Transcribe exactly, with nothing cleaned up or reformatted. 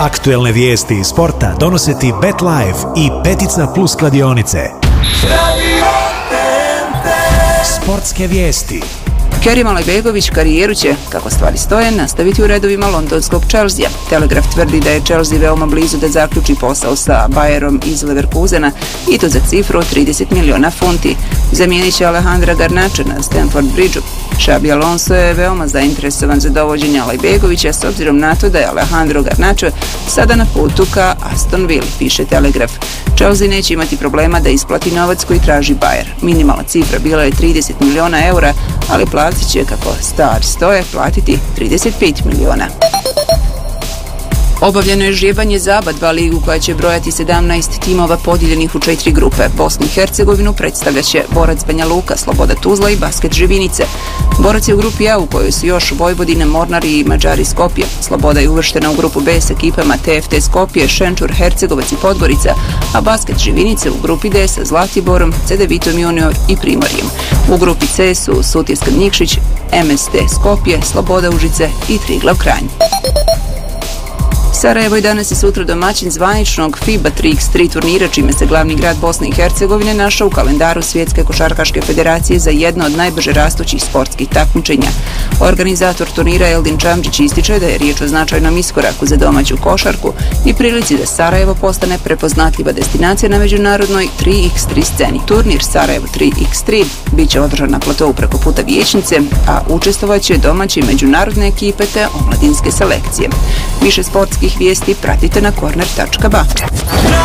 Aktuelne vijesti iz sporta donose ti BetLife i Petica Plus kladionice. Sportske vijesti. Kerim Alajbegović karijeru će, kako stvari stoje, nastaviti u redovima londonskog Chelsea. Telegraf tvrdi da je Chelsea veoma blizu da zaključi posao sa Bayerom iz Leverkusena i to za cifru od trideset miliona funti. Zamijenit će Alejandra Garnacha na Stamford Bridgeu. Xabi Alonso je veoma zainteresovan za dovođenje Alajbegovića s obzirom na to da je Alejandro Garnacha sada na putu ka Aston Villa, piše Telegraf. Chelsea neće imati problema da isplati novac koji traži Bayer. Minimalna cifra bila je trideset miliona eura, ali platit će, kako stvari stoje, platiti trideset pet miliona. Obavljeno je žrijebanje za aba dva ligu koja će brojati sedamnaest timova podijeljenih u četiri grupe. Bosnu i Hercegovinu predstavljat će Borac Banja Luka, Sloboda Tuzla i Basket Živinice. Borac je u grupi A u kojoj su još Vojvodina, Mornar i Mađari Skopje. Sloboda je uvrštena u grupu B s ekipama T F T Skopje, Šenčur, Hercegovac i Podgorica, a Basket Živinice u grupi D sa Zlatiborom, C D Vitom Junior i Primorjem. U grupi C su Sutjeska Nikšić, M S T Skopje, Sloboda Užice i Triglav Kranj. Sarajevo je danas i sutra domaćin zvaničnog FIBA tri iks tri turnira, čime se glavni grad Bosne i Hercegovine našao u kalendaru Svjetske košarkaške federacije za jedno od najbrže rastućih sportskih takmičenja. Organizator turnira Eldin Čamđić ističe da je riječ o značajnom iskoraku za domaću košarku i prilici da Sarajevo postane prepoznatljiva destinacija na međunarodnoj tri iks tri sceni. Turnir Sarajevo tri iks tri bit će održan na platovu preko puta Vijećnice, a učestvovaće domaće i međunarodne ekipe te omladinske selekcije. Više sportskih vijesti pratite na korner tačka ba.